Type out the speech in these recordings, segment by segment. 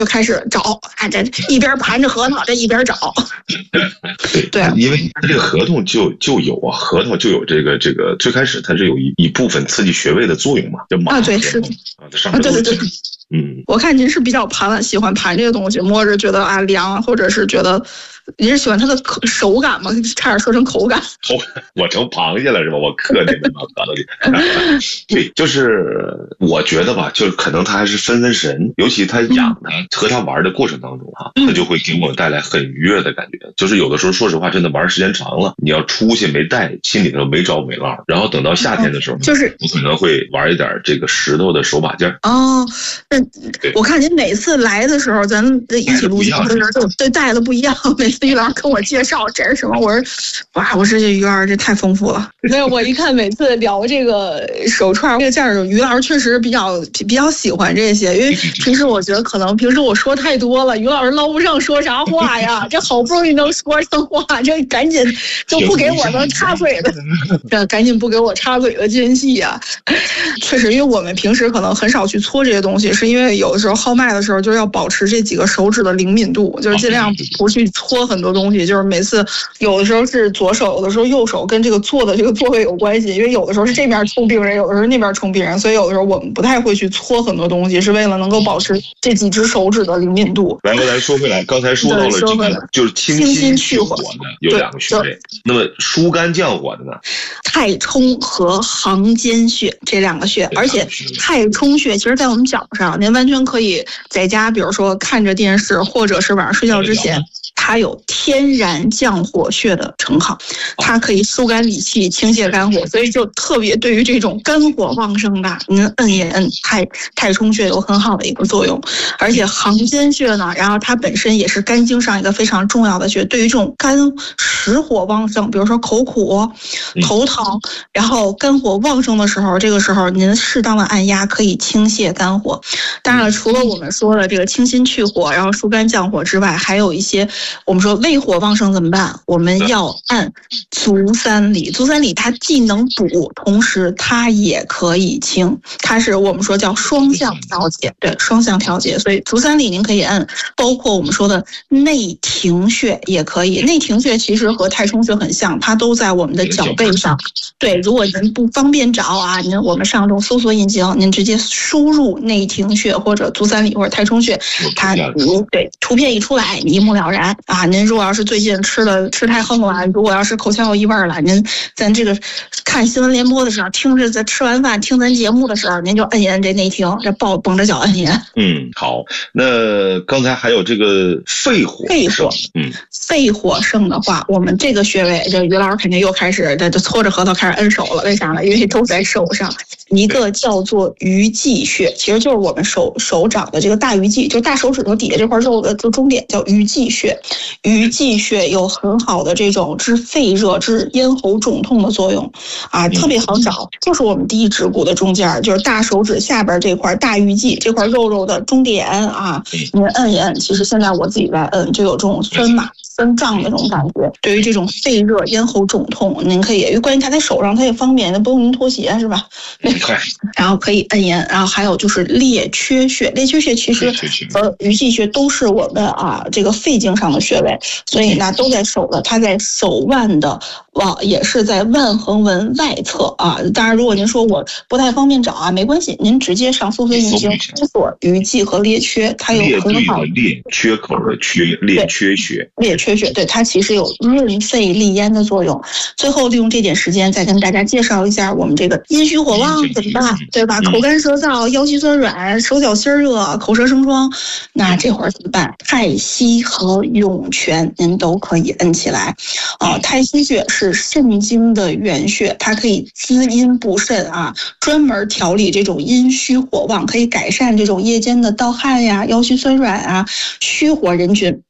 就开始找，这一边盘着核桃，这一边找。对， 因为这个合同就有啊，核桃就有这个最开始它是有一部分刺激穴位的作用嘛，叫马对是上面对。我看您是比较喜欢盘这个东西，摸着觉得凉，或者是觉得您是喜欢它的手感吗？差点说成口感。 我成螃蟹了是吧？我克你们吗？对，就是我觉得吧，就是可能他还是分神，尤其他养它和他玩的过程当中他就会给我们带来很愉悦的感觉。就是有的时候说实话，真的玩时间长了，你要出去没带，心里头没着没落，然后等到夏天的时候，就是我可能会玩一点这个石头的手把件。 我看您每次来的时候，咱一起录节目的时候，对带的不一样。每次于老师跟我介绍这是什么，我说这于老师这太丰富了。没有，我一看每次聊这个手串这个件儿，于老师确实比较喜欢这些，因为平时我觉得可能平时我说太多了，于老师捞不上说啥话呀。这好不容易能说上话，这赶紧就不给我能插嘴的，这赶紧不给我插嘴的间隙呀。确实，因为我们平时可能很少去搓这些东西，是因为有的时候号脉的时候就要保持这几个手指的灵敏度，就是尽量不去搓很多东西。就是每次有的时候是左手，有的时候右手，跟这个坐的这个座位有关系。因为有的时候是这边冲病人，有的时候那边冲病人，所以有的时候我们不太会去搓很多东西，是为了能够保持这几只手指的灵敏度。 来说回来，刚才说到了这个就是清心去火的有两个穴位，那么疏肝降火的呢？ 太冲和行间穴这两个穴，而且太冲穴其实在我们脚上，您完全可以在家，比如说看着电视，或者是晚上睡觉之前，它有天然降火穴的称号，它可以疏肝理气、清泻肝火，所以就特别对于这种肝火旺盛的，您摁也摁太冲穴有很好的一个作用。而且行间穴呢，然后它本身也是肝经上一个非常重要的穴，对于这种肝实火旺盛，比如说口苦、头疼，然后肝火旺盛的时候，这个时候您适当的按压可以清泻肝火。当然了，除了我们说的这个清心去火，然后疏肝降火之外，还有一些我们说胃火旺盛怎么办？我们要按足三里。足三里它既能补，同时它也可以清，它是我们说叫双向调节，对，双向调节。所以足三里您可以按，包括我们说的内庭穴也可以。内庭穴其实和太冲穴很像，它都在我们的脚背上。对，如果您不方便找我们上这种搜索引擎，您直接输入内庭穴或者足三里或者太冲穴，它对图片一出来，你一目了然啊。您如果要是最近吃太横了，如果要是口腔有异味了，您咱这个看新闻联播的时候，听着在吃完饭听咱节目的时候，您就摁一摁这内庭，这绷着脚摁一摁。 好，那刚才还有这个肺火盛的话，我们这个穴位，这于老师肯定又开始就搓着核桃开始摁手了，为啥呢？因为都在手上。一个叫做鱼际穴，其实就是我们手掌的这个大鱼际，就大手指头底下这块肉的终点叫鱼际穴。鱼际穴有很好的这种治肺热、治咽喉肿痛的作用特别好找，就是我们第一指骨的中间，就是大手指下边这块大鱼际这块肉的终点您摁一摁，其实现在我自己在摁，就有这种酸胀的这种感觉。对于这种肺热、咽喉肿痛，您可以，因为关键它在手上，它也方便，不用您脱鞋是吧？然后可以摁一摁。然后还有就是列缺穴，列缺穴其实和鱼际穴都是我们这个肺经上的穴位，所以呢都在手的，它在手腕的也是在腕横纹外侧当然，如果您说我不太方便找没关系，您直接上搜索引擎搜索鱼际和列缺，它有很好列缺口的缺列缺穴。 列缺穴对它其实有润肺利咽的作用。最后利用这点时间再跟大家介绍一下我们这个阴虚火旺怎么办，对吧？口干舌燥、腰膝酸软、手脚心热、口舌生疮，那这会儿怎么办？太溪和涌泉您都可以摁起来太溪穴是肾经的原穴，它可以滋阴补肾专门调理这种阴虚火旺，可以改善这种夜间的盗汗呀、腰膝酸软虚火人群必按。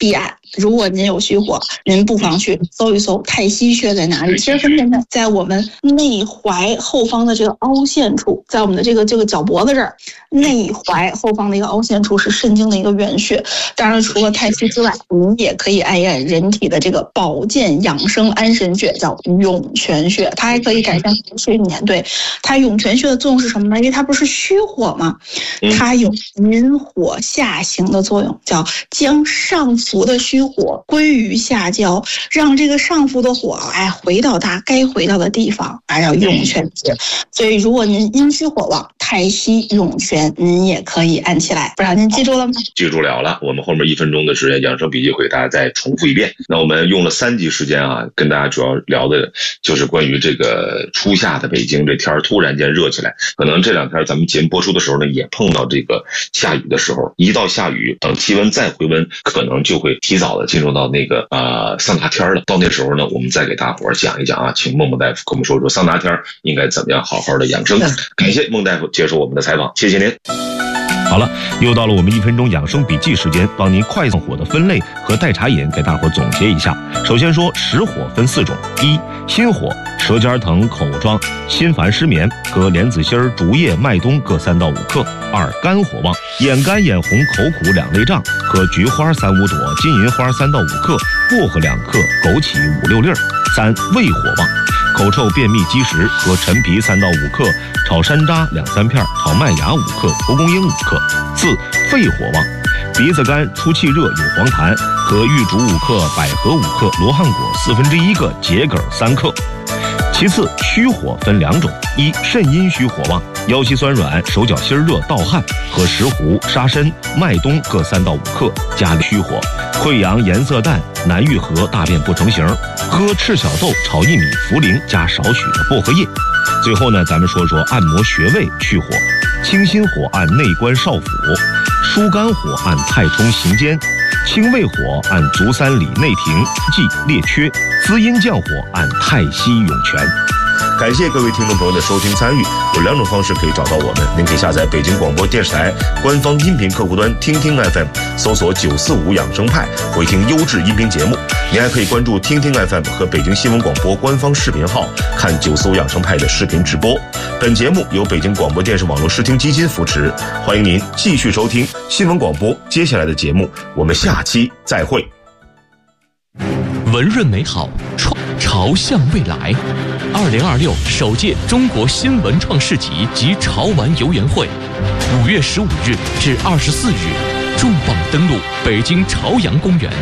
如果您有虚火，您不妨去搜一搜太溪穴在哪里。其实很简单，在我们内踝后方的这个凹陷处，在我们的这个脚脖子这儿，内踝后方的一个凹陷处是肾经的一个原穴。当然，除了太溪之外，您也可以按一按人体的这个保健养生安神穴，叫涌泉穴，它还可以改善睡眠。对，它涌泉穴的作用是什么呢？因为它不是虚火吗？它有引火下行的作用，叫将上浮的虚火归于下焦，让这个上浮的火回到它该回到的地方，叫涌泉穴。所以如果您阴虚火旺，太溪涌泉您也可以按起来。不知道您记住了吗？ 记住了。我们后面1分钟的时间养生笔记会给大家再重复一遍。那我们用了3集时间跟大家主要聊的就是关于这个初夏的北京，这天突然间热起来，可能这2天咱们节目播出的时候呢，也碰到这个下雨的时候，一到下雨，等气温再回温，可能就会提早的进入到那个桑拿天了。到那时候呢，我们再给大伙儿讲一讲请孟大夫跟我们说说桑拿天应该怎么样好好的养生。感谢孟大夫接受我们的采访，谢谢您。 好了，又到了我们1分钟养生笔记时间，帮您快速火的分类和代茶饮给大伙总结一下。首先说实火分4种：一、心火，舌尖疼、口疮、心烦失眠，搁莲子心、竹叶、麦冬各3到5克；二、肝火旺，眼干、眼红、口苦、两肋胀，搁菊花3-5朵、金银花3到5克、薄荷2克、枸杞5-6粒；三、胃火旺，口臭、便秘、积食，搁陈皮3到5克、炒山楂2-3片、炒麦芽5克、蒲公英5克；四、肺火旺，鼻子干、出气热、有黄痰，搁玉竹5克、百合5克、罗汉果1/4个、桔梗3克。其次，虚火分2种：一、肾阴虚火旺，腰膝酸软、手脚心热、盗汗，和石斛、沙参、麦冬各3到5克，加虚火，溃疡、颜色淡、难愈合、大便不成形，喝赤小豆炒薏米、茯苓加少许的薄荷叶。最后呢，咱们说说按摩穴位去火。清心火按内关少府，疏肝火按太冲行间，清胃火按足三里内庭即列缺，滋阴降火按太溪涌泉。 感谢各位听众朋友的收听参与，有2种方式可以找到我们。您可以下载北京广播电视台官方音频客户端听听 FM， 搜索945养生派，回听优质音频节目。您还可以关注听听 FM 和北京新闻广播官方视频号，看945养生派的视频直播。本节目由北京广播电视网络视听基金扶持，欢迎您继续收听新闻广播接下来的节目，我们下期再会。 文润美好，朝向未来。2026首届中国新文创市集及潮玩游园会，5月15日至24日，重磅登陆北京朝阳公园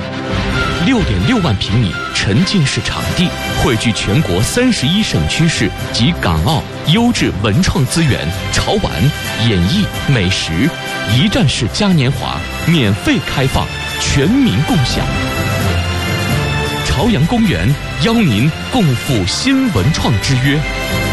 ，6.6万平米沉浸式场地，汇聚全国31省区市及港澳优质文创资源，潮玩、演艺、美食，一站式嘉年华，免费开放，全民共享。朝阳公园邀您共赴新文创之约。